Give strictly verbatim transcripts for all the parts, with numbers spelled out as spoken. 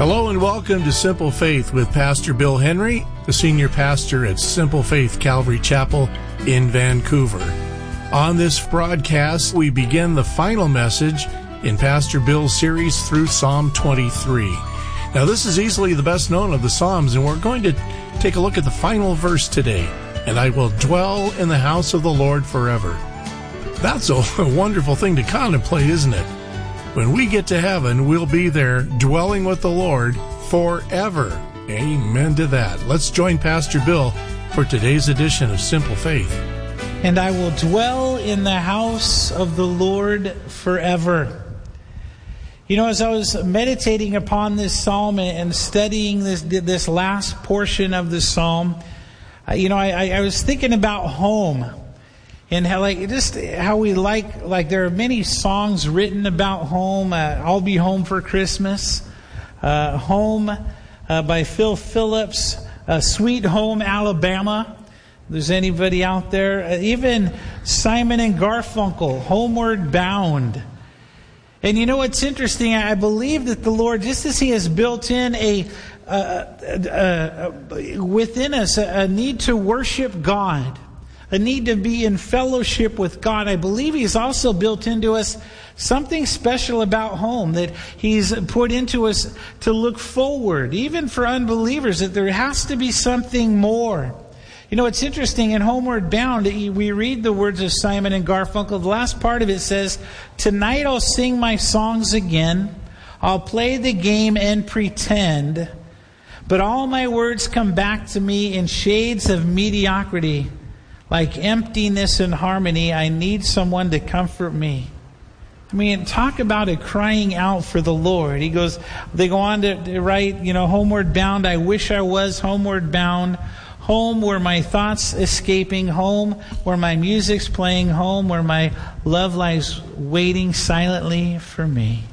Hello and welcome to Simple Faith with Pastor Bill Henry, the senior pastor at Simple Faith Calvary Chapel in Vancouver. On this broadcast, we begin the final message in Pastor Bill's series through Psalm twenty-three. Now, this is easily the best known of the Psalms, and we're going to take a look at the final verse today. And I will dwell in the house of the Lord forever. That's a wonderful thing to contemplate, isn't it? When we get to heaven, we'll be there dwelling with the Lord forever. Amen to that. Let's join Pastor Bill for today's edition of Simple Faith. And I will dwell in the house of the Lord forever. You know, as I was meditating upon this psalm and studying this this last portion of the psalm, you know, I, I was thinking about home. And how, like, just how we like, like, there are many songs written about home. Uh, I'll Be Home for Christmas. Uh, home uh, by Phil Phillips. Uh, Sweet Home Alabama. If there's anybody out there. Uh, even Simon and Garfunkel, Homeward Bound. And you know what's interesting? I believe that the Lord, just as He has built in a, uh, uh, uh, within us, a, a need to worship God, a need to be in fellowship with God, I believe He's also built into us something special about home, that He's put into us to look forward, even for unbelievers, that there has to be something more. You know, it's interesting, in Homeward Bound, we read the words of Simon and Garfunkel. The last part of it says, "Tonight I'll sing my songs again. I'll play the game and pretend. But all my words come back to me in shades of mediocrity. Like emptiness and harmony, I need someone to comfort me." I mean, talk about a crying out for the Lord. He goes, they go on to, to write, you know, homeward bound, I wish I was homeward bound. Home where my thoughts escaping, home where my music's playing, home where my love lies waiting silently for me.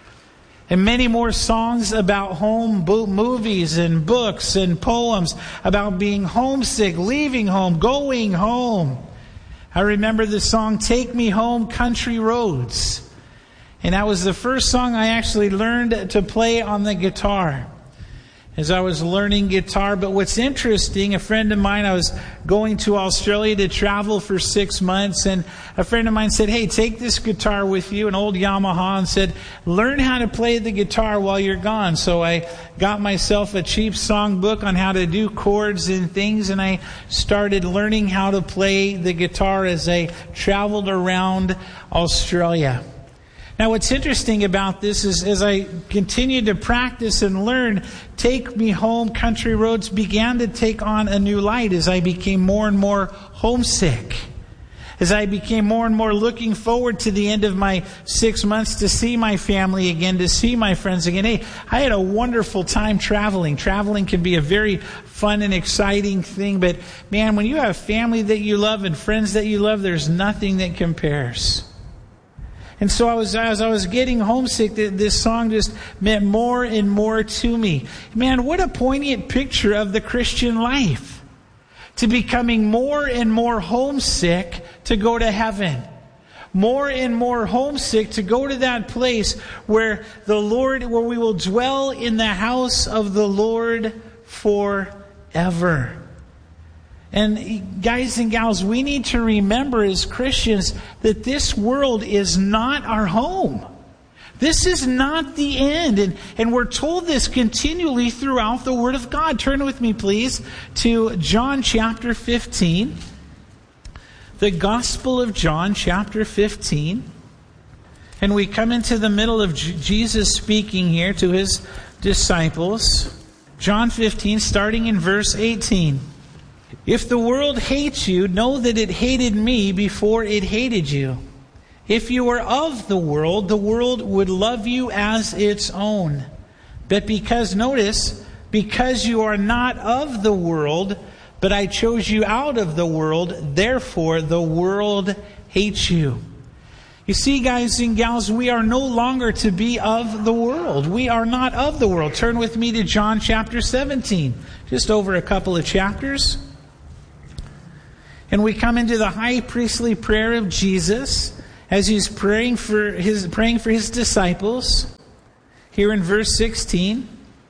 And many more songs about home, bo- movies and books and poems about being homesick, leaving home, going home. I remember the song, "Take Me Home, Country Roads." And that was the first song I actually learned to play on the guitar as I was learning guitar. But what's interesting, a friend of mine, I was going to Australia to travel for six months, and a friend of mine said, "Hey, take this guitar with you," an old Yamaha, and said, "Learn how to play the guitar while you're gone." So I got myself a cheap song book on how to do chords and things, and I started learning how to play the guitar as I traveled around Australia. Now, what's interesting about this is as I continued to practice and learn, "Take Me Home, Country Roads" began to take on a new light as I became more and more homesick. As I became more and more looking forward to the end of my six months to see my family again, to see my friends again. Hey, I had a wonderful time traveling. Traveling can be a very fun and exciting thing, but man, when you have family that you love and friends that you love, there's nothing that compares. And so I was, as I was getting homesick, this song just meant more and more to me. Man, what a poignant picture of the Christian life. To becoming more and more homesick to go to heaven. More and more homesick to go to that place where the Lord, where we will dwell in the house of the Lord forever. And guys and gals, we need to remember as Christians that this world is not our home. This is not the end. And, and we're told this continually throughout the Word of God. Turn with me, please, to John chapter fifteen. The Gospel of John chapter fifteen. And we come into the middle of J- Jesus speaking here to His disciples. John fifteen, starting in verse eighteen. "If the world hates you, know that it hated me before it hated you. If you were of the world, the world would love you as its own. But because, notice, because you are not of the world, but I chose you out of the world, therefore the world hates you." You see, guys and gals, we are no longer to be of the world. We are not of the world. Turn with me to John chapter seventeen, just over a couple of chapters. And we come into the high priestly prayer of Jesus as He's praying for his praying for His disciples. Here in verse sixteen,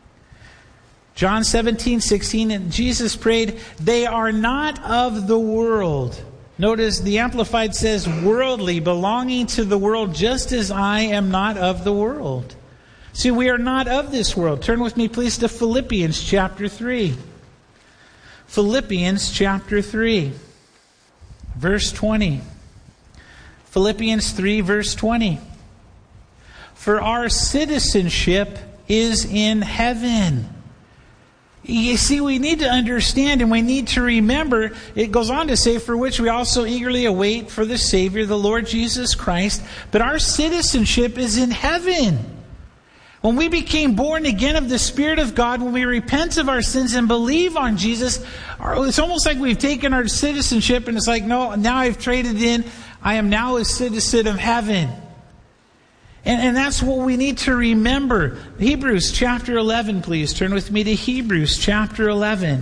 John seventeen, sixteen, and Jesus prayed, they are not of the world. Notice the Amplified says worldly, belonging to the world, just as I am not of the world. See, we are not of this world. Turn with me, please, to Philippians chapter three. Philippians chapter three, verse twenty. Philippians three, verse twenty. For our citizenship is in heaven. You see, we need to understand and we need to remember, it goes on to say, for which we also eagerly await for the Savior, the Lord Jesus Christ. But our citizenship is in heaven. When we became born again of the Spirit of God, when we repent of our sins and believe on Jesus, it's almost like we've taken our citizenship and it's like, no, now I've traded in. I am now a citizen of heaven. And, and that's what we need to remember. Hebrews chapter eleven, please. Turn with me to Hebrews chapter eleven.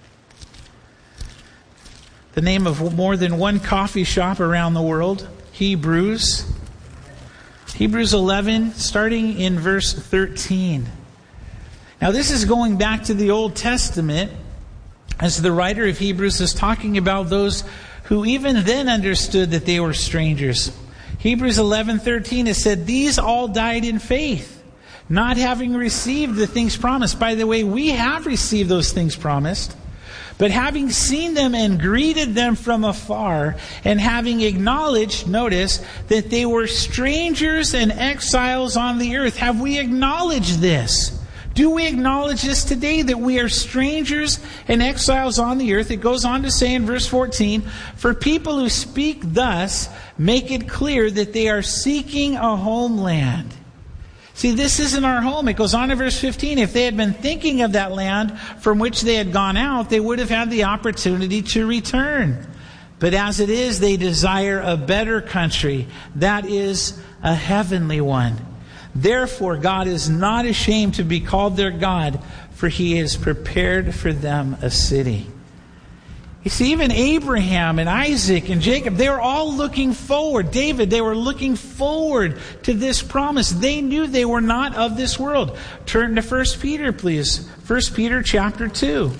The name of more than one coffee shop around the world. Hebrews. Hebrews eleven, starting in verse thirteen. Now this is going back to the Old Testament, as the writer of Hebrews is talking about those who even then understood that they were strangers. Hebrews eleven thirteen, it said, these all died in faith, not having received the things promised. By the way, we have received those things promised. But having seen them and greeted them from afar, and having acknowledged, notice, that they were strangers and exiles on the earth. Have we acknowledged this? Do we acknowledge this today, that we are strangers and exiles on the earth? It goes on to say in verse fourteen, for people who speak thus make it clear that they are seeking a homeland. See, this isn't our home. It goes on to verse fifteen. If they had been thinking of that land from which they had gone out, they would have had the opportunity to return. But as it is, they desire a better country, that is, a heavenly one. Therefore, God is not ashamed to be called their God, for He has prepared for them a city. You see, even Abraham and Isaac and Jacob, they were all looking forward. David, they were looking forward to this promise. They knew they were not of this world. Turn to First Peter, please. First Peter chapter two.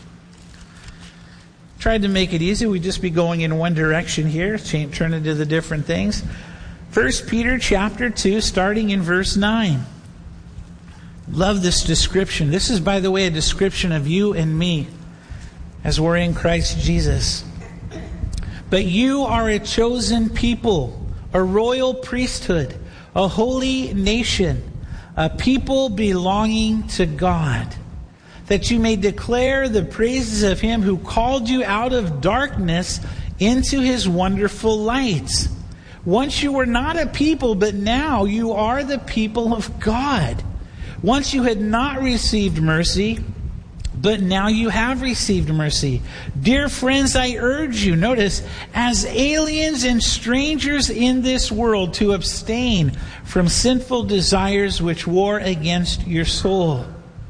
Tried to make it easy. We'd just be going in one direction here, turn into the different things. First Peter chapter two, starting in verse nine. Love this description. This is, by the way, a description of you and me as we're in Christ Jesus. But you are a chosen people, a royal priesthood, a holy nation, a people belonging to God, that you may declare the praises of Him who called you out of darkness into His wonderful light. Once you were not a people, but now you are the people of God. Once you had not received mercy, but now you have received mercy. Dear friends, I urge you, notice, as aliens and strangers in this world, to abstain from sinful desires which war against your soul.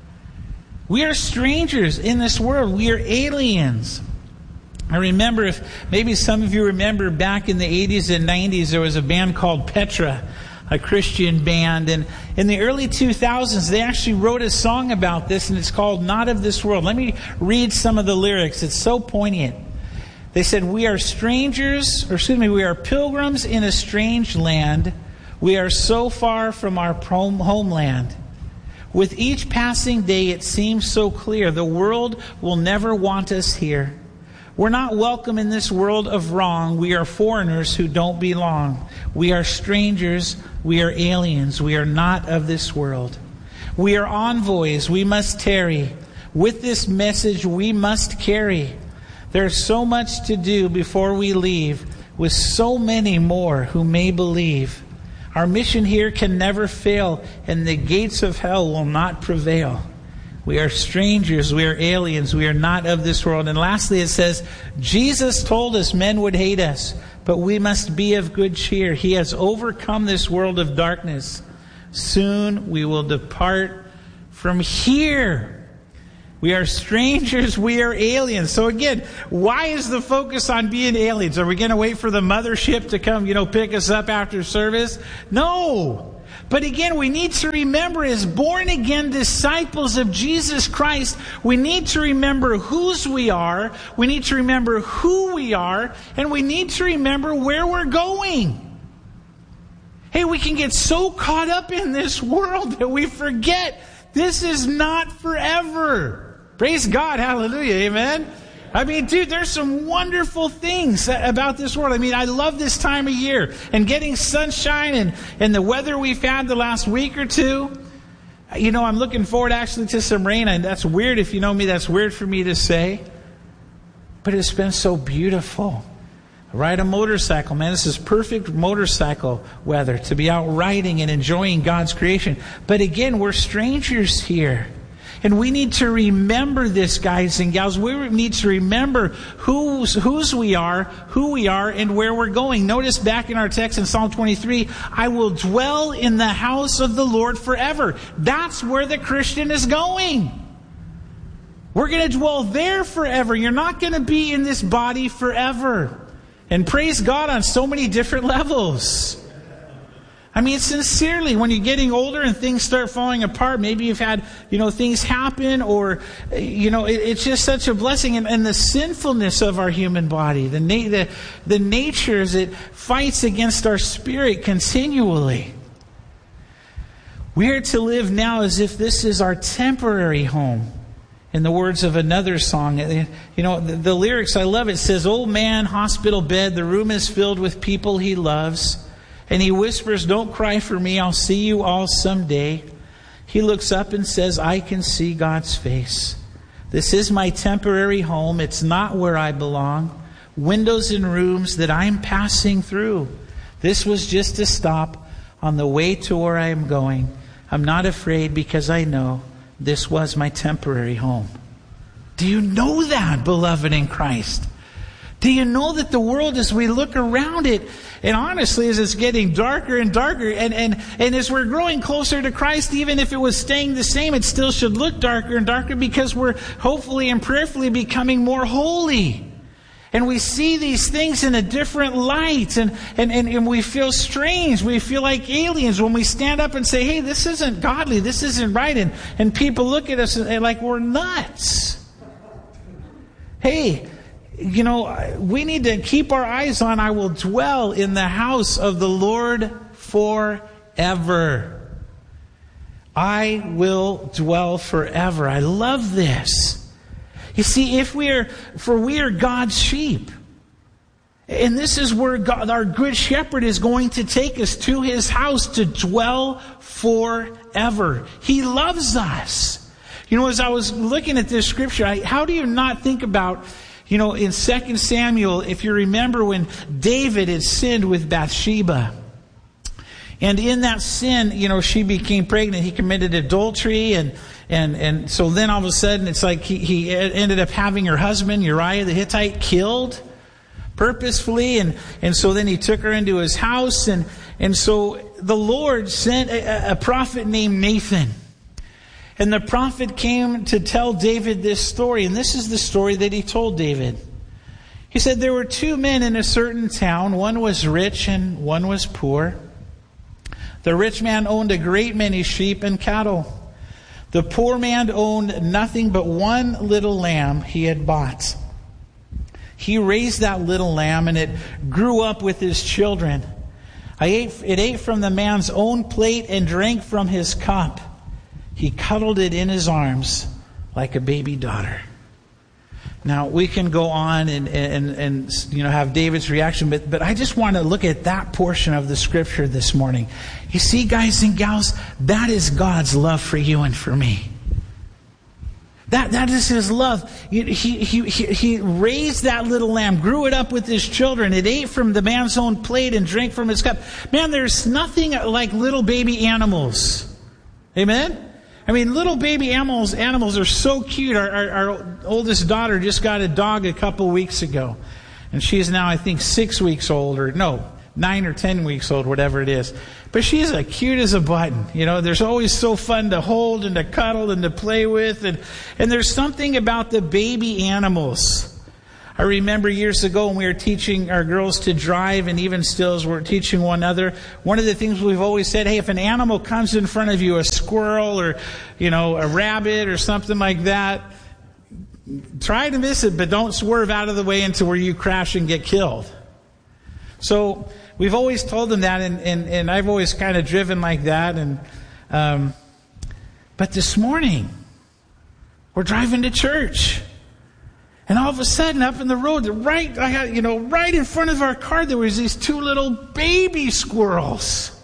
We are strangers in this world. We are aliens. I remember, if maybe some of you remember back in the eighties and nineties, there was a band called Petra, a Christian band. And in the early two thousands, they actually wrote a song about this, and it's called Not of This World. Let me read some of the lyrics. It's so poignant. They said, we are strangers, or excuse me, we are pilgrims in a strange land. We are so far from our homeland. With each passing day, it seems so clear the world will never want us here. We're not welcome in this world of wrong. We are foreigners who don't belong. We are strangers. We are aliens. We are not of this world. We are envoys. We must tarry. With this message we must carry. There's so much to do before we leave, with so many more who may believe. Our mission here can never fail, and the gates of hell will not prevail. We are strangers, we are aliens, we are not of this world. And lastly it says, Jesus told us men would hate us, but we must be of good cheer. He has overcome this world of darkness. Soon we will depart from here. We are strangers, we are aliens. So again, why is the focus on being aliens? Are we going to wait for the mothership to come, you know, pick us up after service? No! But again, we need to remember, as born-again disciples of Jesus Christ, we need to remember whose we are, we need to remember who we are, and we need to remember where we're going. Hey, we can get so caught up in this world that we forget this is not forever. Praise God, hallelujah, amen? I mean, dude, there's some wonderful things about this world. I mean, I love this time of year and getting sunshine and, and the weather we've had the last week or two. You know, I'm looking forward actually to some rain, and that's weird. If you know me, that's weird for me to say. But it's been so beautiful. Ride a motorcycle, man. This is perfect motorcycle weather to be out riding and enjoying God's creation. But again, we're strangers here. And we need to remember this, guys and gals. We need to remember whose, whose we are, who we are, and where we're going. Notice back in our text in Psalm twenty-three, I will dwell in the house of the Lord forever. That's where the Christian is going. We're going to dwell there forever. You're not going to be in this body forever. And praise God on so many different levels. I mean, sincerely, when you're getting older and things start falling apart, maybe you've had, you know, things happen, or, you know, it, it's just such a blessing. And, and the sinfulness of our human body, the, na- the, the natures, it fights against our spirit continually. We are to live now as if this is our temporary home. In the words of another song, you know, the, the lyrics, I love it. It says, "Old man, hospital bed, the room is filled with people he loves. And he whispers, don't cry for me, I'll see you all someday. He looks up and says, I can see God's face. This is my temporary home. It's not where I belong. Windows and rooms that I'm passing through. This was just a stop on the way to where I am going. I'm not afraid because I know this was my temporary home." Do you know that, beloved in Christ? Do you know that the world, as we look around it, and honestly, as it's getting darker and darker, and, and, and as we're growing closer to Christ, even if it was staying the same, it still should look darker and darker, because we're hopefully and prayerfully becoming more holy. And we see these things in a different light, and, and, and, and we feel strange. We feel like aliens when we stand up and say, hey, this isn't godly, this isn't right. And, and people look at us and like we're nuts. Hey, you know, we need to keep our eyes on, I will dwell in the house of the Lord forever. I will dwell forever. I love this. You see, if we are, for we are God's sheep. And this is where God, our good shepherd, is going to take us to his house to dwell forever. He loves us. You know, as I was looking at this scripture, I, how do you not think about, you know, in Second Samuel, if you remember when David had sinned with Bathsheba. And in that sin, you know, she became pregnant. He committed adultery. And, and, and so then all of a sudden, it's like he, he ended up having her husband, Uriah the Hittite, killed purposefully. And, and so then he took her into his house. And, and so the Lord sent a, a prophet named Nathan. And the prophet came to tell David this story. And this is the story that he told David. He said, there were two men in a certain town. One was rich and one was poor. The rich man owned a great many sheep and cattle. The poor man owned nothing but one little lamb he had bought. He raised that little lamb, and it grew up with his children. I ate, it ate from the man's own plate and drank from his cup. He cuddled it in his arms like a baby daughter. Now, we can go on and, and, and you know, have David's reaction, but, but I just want to look at that portion of the scripture this morning. You see, guys and gals, that is God's love for you and for me. That, that is His love. He, he, he, he raised that little lamb, grew it up with his children. It ate from the man's own plate and drank from his cup. Man, there's nothing like little baby animals. Amen? I mean, little baby animals animals are so cute. Our, our, our oldest daughter just got a dog a couple weeks ago. And she's now, I think, six weeks old. Or no, nine or ten weeks old, whatever it is. But she's as cute as a button. You know, there's always so fun to hold and to cuddle and to play with. And, and there's something about the baby animals. I remember years ago when we were teaching our girls to drive, and even still as we're teaching one another, one of the things we've always said, hey, if an animal comes in front of you, a squirrel or, you know, a rabbit or something like that, try to miss it, but don't swerve out of the way into where you crash and get killed. So we've always told them that, and, and, and I've always kind of driven like that. And um, but this morning, we're driving to church. And all of a sudden, up in the road, right, I had, you know, right in front of our car, there was these two little baby squirrels.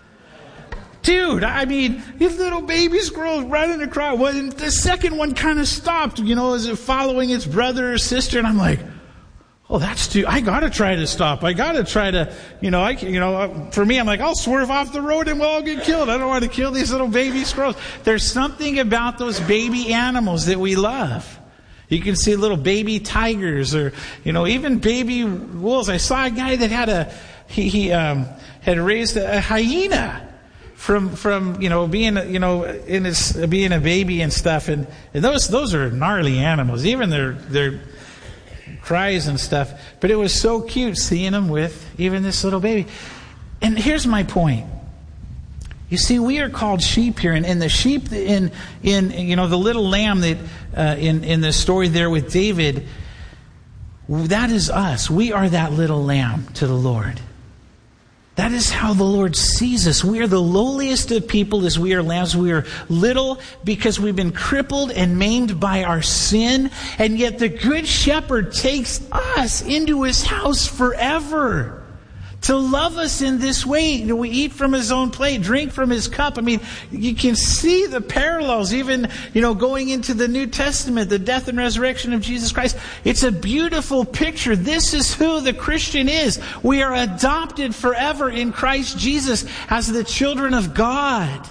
Dude, I mean, these little baby squirrels running across. Well, and the second one kind of stopped, you know, as it following its brother or sister, and I'm like, oh, that's too. I gotta try to stop. I gotta try to, you know, I, you know, for me, I'm like, I'll swerve off the road and we'll all get killed. I don't want to kill these little baby squirrels. There's something about those baby animals that we love. You can see little baby tigers, or, you know, even baby wolves. I saw a guy that had a, he, he um, had raised a, a hyena from, from, you know, being, you know, in his, being a baby and stuff. And, and those, those are gnarly animals, even their, their cries and stuff. But it was so cute seeing them with even this little baby. And here's my point. You see, we are called sheep here, and, and the sheep in, in, you know, the little lamb that, uh, in, in the story there with David, that is us. We are that little lamb to the Lord. That is how the Lord sees us. We are the lowliest of people as we are lambs. We are little because we've been crippled and maimed by our sin, and yet the Good Shepherd takes us into His house forever. To love us in this way. You know, we eat from His own plate, drink from His cup. I mean, you can see the parallels, even, you know, going into the New Testament, the death and resurrection of Jesus Christ. It's a beautiful picture. This is who the Christian is. We are adopted forever in Christ Jesus as the children of God.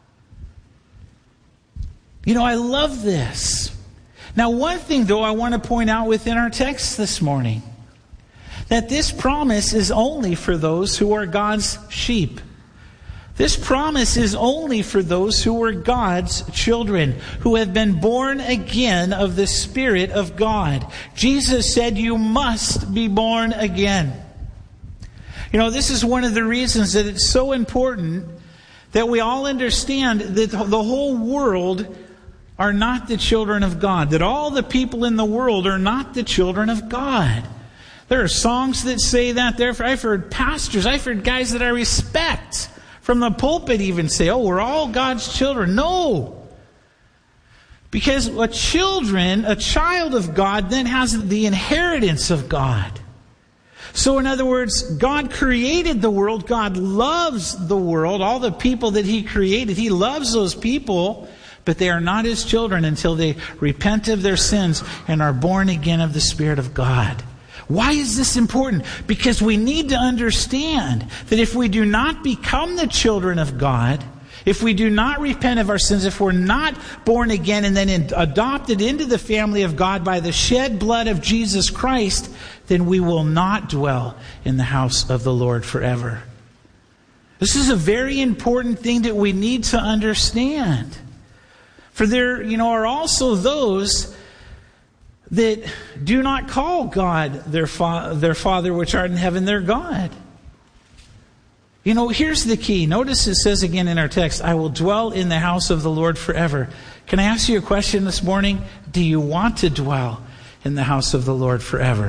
You know, I love this. Now, one thing, though, I want to point out within our text this morning, that this promise is only for those who are God's sheep. This promise is only for those who are God's children, who have been born again of the Spirit of God. Jesus said, you must be born again. You know, this is one of the reasons that it's so important that we all understand that the whole world are not the children of God, that all the people in the world are not the children of God. There are songs that say that. There, I've heard pastors, I've heard guys that I respect from the pulpit even say, oh, we're all God's children. No. Because a children, a child of God then has the inheritance of God. So in other words, God created the world. God loves the world, all the people that He created. He loves those people, but they are not His children until they repent of their sins and are born again of the Spirit of God. Why is this important? Because we need to understand that if we do not become the children of God, if we do not repent of our sins, if we're not born again and then in, adopted into the family of God by the shed blood of Jesus Christ, then we will not dwell in the house of the Lord forever. This is a very important thing that we need to understand. For there, you know, are also those that do not call God their, fa- their Father which art in heaven, their God. You know, here's the key. Notice it says again in our text, I will dwell in the house of the Lord forever. Can I ask you a question this morning? Do you want to dwell in the house of the Lord forever?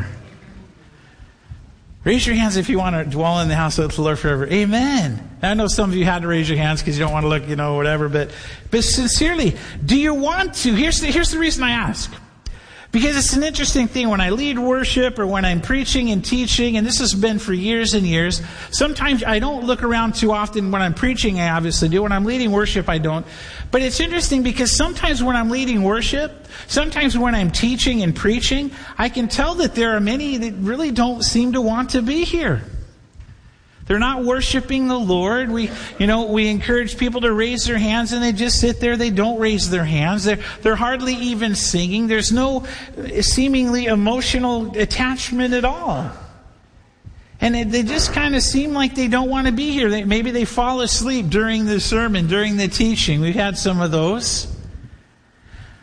Raise your hands if you want to dwell in the house of the Lord forever. Amen. I know some of you had to raise your hands because you don't want to look, you know, whatever. But, but sincerely, do you want to? Here's the, here's the reason I ask. Because it's an interesting thing when I lead worship or when I'm preaching and teaching, and this has been for years and years. Sometimes I don't look around too often. When I'm preaching, I obviously do. When I'm leading worship, I don't. But it's interesting because sometimes when I'm leading worship, sometimes when I'm teaching and preaching, I can tell that there are many that really don't seem to want to be here. They're not worshiping the Lord. We, you know, we encourage people to raise their hands and they just sit there. They don't raise their hands. They're, they're hardly even singing. There's no seemingly emotional attachment at all. And it, they just kind of seem like they don't want to be here. They, maybe they fall asleep during the sermon, during the teaching. We've had some of those.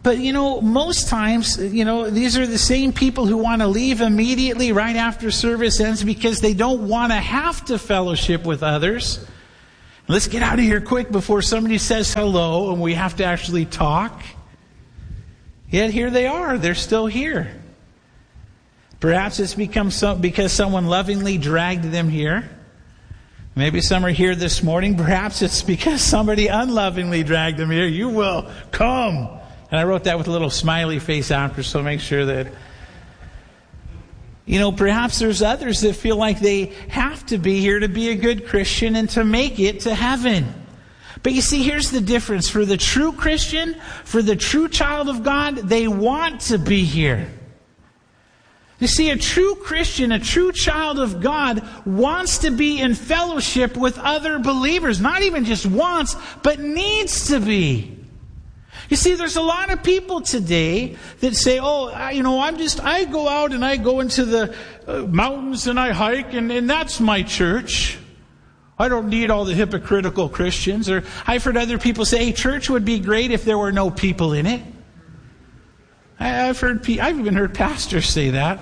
But, you know, most times, you know, these are the same people who want to leave immediately right after service ends because they don't want to have to fellowship with others. Let's get out of here quick before somebody says hello and we have to actually talk. Yet here they are. They're still here. Perhaps it's become so because someone lovingly dragged them here. Maybe some are here this morning. Perhaps it's because somebody unlovingly dragged them here. You will come. And I wrote that with a little smiley face after, so make sure that... You know, perhaps there's others that feel like they have to be here to be a good Christian and to make it to heaven. But you see, here's the difference. For the true Christian, for the true child of God, they want to be here. You see, a true Christian, a true child of God, wants to be in fellowship with other believers. Not even just wants, but needs to be. You see, there's a lot of people today that say, oh, I, you know, I'm just, I go out and I go into the uh, mountains and I hike and, and that's my church. I don't need all the hypocritical Christians. Or I've heard other people say, hey, church would be great if there were no people in it. I, I've heard, I've even heard pastors say that.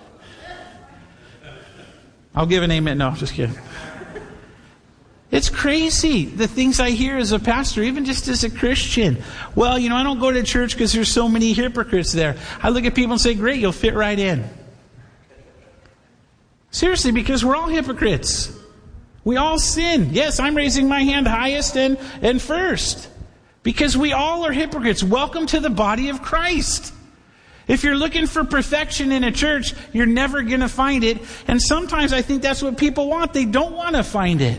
I'll give an amen. No, just kidding. It's crazy, the things I hear as a pastor, even just as a Christian. Well, you know, I don't go to church because there's so many hypocrites there. I look at people and say, great, you'll fit right in. Seriously, because we're all hypocrites. We all sin. Yes, I'm raising my hand highest and, and first. Because we all are hypocrites. Welcome to the body of Christ. If you're looking for perfection in a church, you're never going to find it. And sometimes I think that's what people want. They don't want to find it.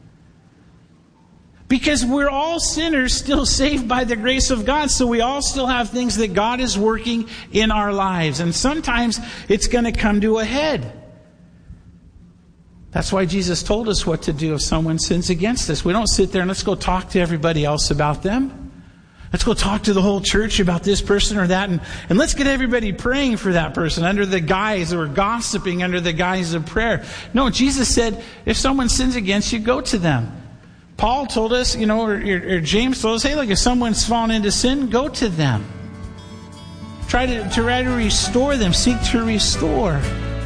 Because we're all sinners still saved by the grace of God. So we all still have things that God is working in our lives. And sometimes it's going to come to a head. That's why Jesus told us what to do if someone sins against us. We don't sit there and let's go talk to everybody else about them. Let's go talk to the whole church about this person or that. And, and let's get everybody praying for that person under the guise or gossiping under the guise of prayer. No, Jesus said, if someone sins against you, go to them. Paul told us, you know, or, or James told us, hey, look, if someone's fallen into sin, go to them. Try to, to try to restore them. Seek to restore.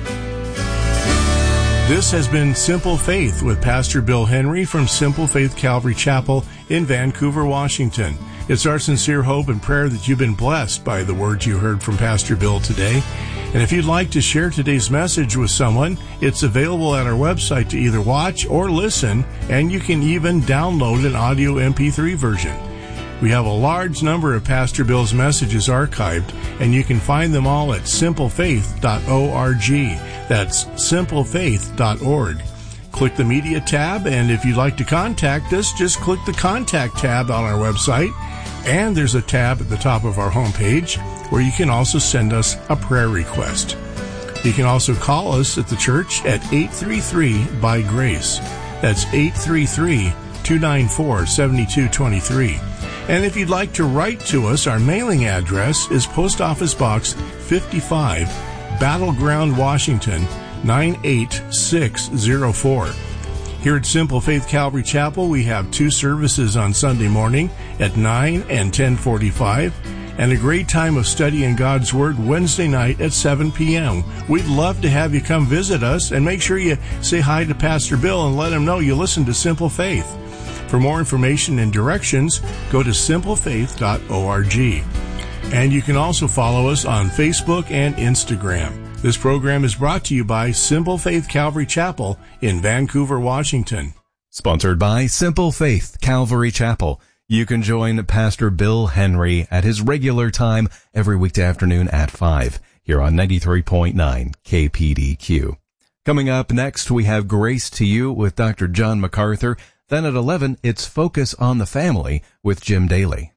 This has been Simple Faith with Pastor Bill Henry from Simple Faith Calvary Chapel in Vancouver, Washington. It's our sincere hope and prayer that you've been blessed by the words you heard from Pastor Bill today. And if you'd like to share today's message with someone, it's available at our website to either watch or listen, and you can even download an audio M P three version. We have a large number of Pastor Bill's messages archived, and you can find them all at simple faith dot org. That's simple faith dot org. Click the Media tab, and if you'd like to contact us, just click the Contact tab on our website. And there's a tab at the top of our homepage where you can also send us a prayer request. You can also call us at the church at eight three three by grace. That's eight three three, two nine four, seven two two three. And if you'd like to write to us, our mailing address is Post Office Box fifty-five, Battleground, Washington, nine eight six zero four. Here at Simple Faith Calvary Chapel, we have two services on Sunday morning at nine and ten forty-five, and a great time of studying God's Word Wednesday night at seven p.m. We'd love to have you come visit us, and make sure you say hi to Pastor Bill and let him know you listen to Simple Faith. For more information and directions, go to simple faith dot org. And you can also follow us on Facebook and Instagram. This program is brought to you by Simple Faith Calvary Chapel in Vancouver, Washington. Sponsored by Simple Faith Calvary Chapel. You can join Pastor Bill Henry at his regular time every weekday afternoon at five here on ninety-three point nine K P D Q. Coming up next, we have Grace to You with Doctor John MacArthur. Then at eleven, it's Focus on the Family with Jim Daly.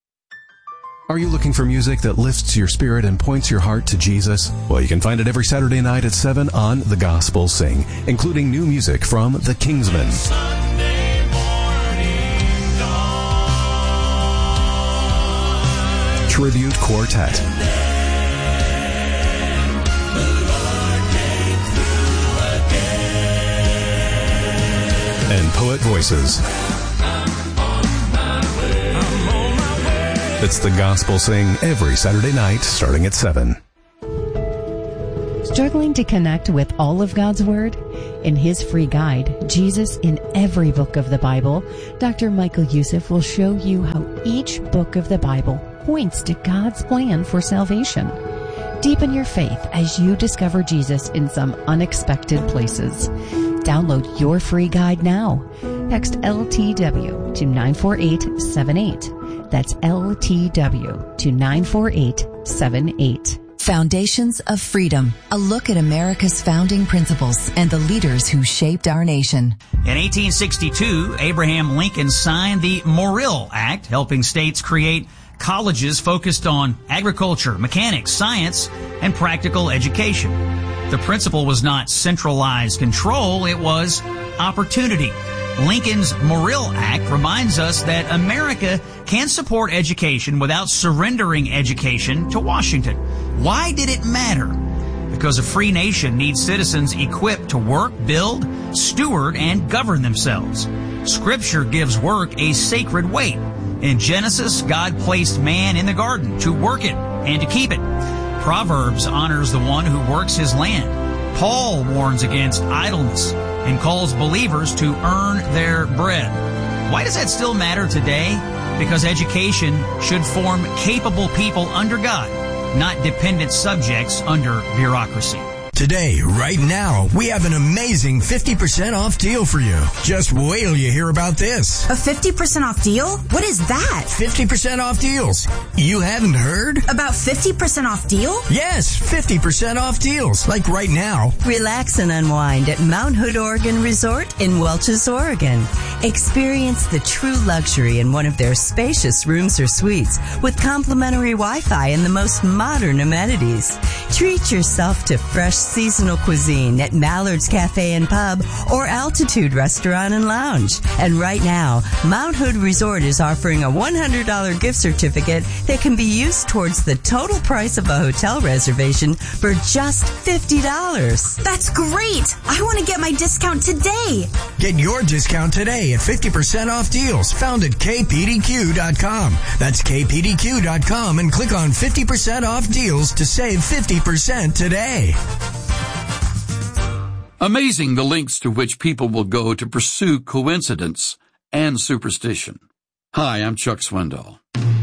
Are you looking for music that lifts your spirit and points your heart to Jesus? Well, you can find it every Saturday night at seven on The Gospel Sing, including new music from The Kingsmen, Sunday morning dawn. Tribute Quartet, and Poet Voices. It's the Gospel Sing every Saturday night starting at seven. Struggling to connect with all of God's Word? In his free guide, Jesus in Every Book of the Bible, Doctor Michael Youssef will show you how each book of the Bible points to God's plan for salvation. Deepen your faith as you discover Jesus in some unexpected places. Download your free guide now. Text L T W to nine four eight seven eight. That's L T W to nine four eight seven eight. Foundations of Freedom, a look at America's founding principles and the leaders who shaped our nation. In eighteen sixty-two, Abraham Lincoln signed the Morrill Act, helping states create colleges focused on agriculture, mechanics, science, and practical education. The principle was not centralized control, it was opportunity. Lincoln's Morrill Act reminds us that America can support education without surrendering education to Washington. Why did it matter? Because a free nation needs citizens equipped to work, build, steward, and govern themselves. Scripture gives work a sacred weight. In Genesis, God placed man in the garden to work it and to keep it. Proverbs honors the one who works his land. Paul warns against idleness and calls believers to earn their bread. Why does that still matter today? Because education should form capable people under God, not dependent subjects under bureaucracy. Today, right now, we have an amazing fifty percent off deal for you. Just wait till you hear about this. A fifty percent off deal? What is that? fifty percent off deals. You haven't heard? About fifty percent off deal? Yes, fifty percent off deals. Like right now. Relax and unwind at Mount Hood Oregon Resort in Welches, Oregon. Experience the true luxury in one of their spacious rooms or suites with complimentary Wi-Fi and the most modern amenities. Treat yourself to fresh seasonal cuisine at Mallard's Cafe and Pub or Altitude Restaurant and Lounge. And right now, Mount Hood Resort is offering a one hundred dollars gift certificate that can be used towards the total price of a hotel reservation for just fifty dollars. That's great! I want to get my discount today. Get your discount today at fifty percent off deals found at K P D Q dot com. That's K P D Q dot com and click on fifty percent off deals to save fifty percent today. Amazing the lengths to which people will go to pursue coincidence and superstition. Hi, I'm Chuck Swindoll.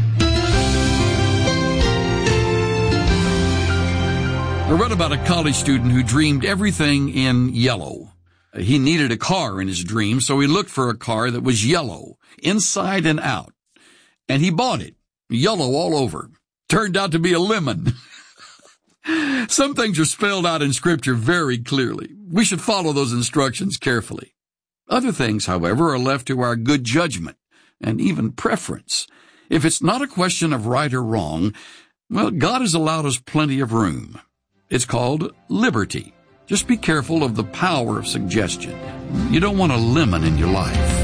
I read about a college student who dreamed everything in yellow. He needed a car in his dream, so he looked for a car that was yellow, inside and out. And he bought it, yellow all over. Turned out to be a lemon. Some things are spelled out in Scripture very clearly. We should follow those instructions carefully. Other things, however, are left to our good judgment and even preference. If it's not a question of right or wrong, well, God has allowed us plenty of room. It's called liberty. Just be careful of the power of suggestion. You don't want a lemon in your life.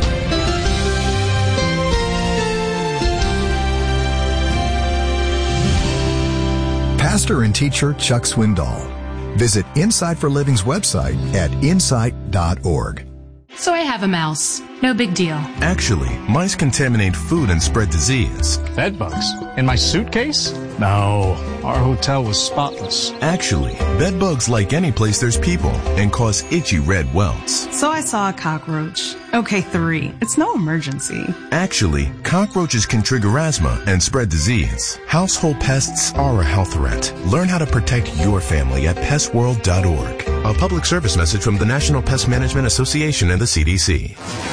Pastor and teacher Chuck Swindoll. Visit Insight for Living's website at insight dot org. So I have a mouse. No big deal. Actually, mice contaminate food and spread disease. Bed bugs? In my suitcase? No, our hotel was spotless. Actually, bed bugs like any place there's people and cause itchy red welts. So I saw a cockroach. Okay, three. It's no emergency. Actually, cockroaches can trigger asthma and spread disease. Household pests are a health threat. Learn how to protect your family at pest world dot org. A public service message from the National Pest Management Association and the C D C.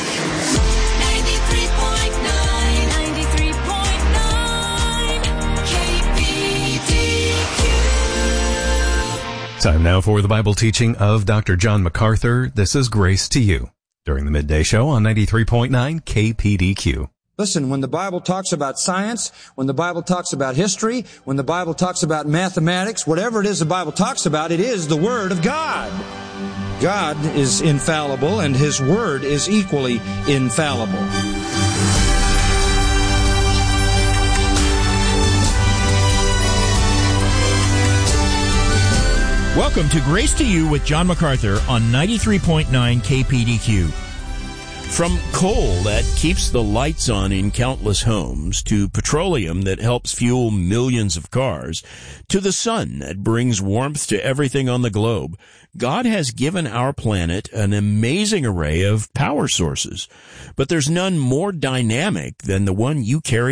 Time now for the Bible teaching of Doctor John MacArthur. This is Grace to You during the midday show on ninety-three point nine K P D Q. Listen, when the Bible talks about science, when the Bible talks about history, when the Bible talks about mathematics, whatever it is the Bible talks about, it is the Word of God. God is infallible, and His Word is equally infallible. Welcome to Grace to You with John MacArthur on ninety-three point nine K P D Q. From coal that keeps the lights on in countless homes, to petroleum that helps fuel millions of cars, to the sun that brings warmth to everything on the globe, God has given our planet an amazing array of power sources. But there's none more dynamic than the one you carry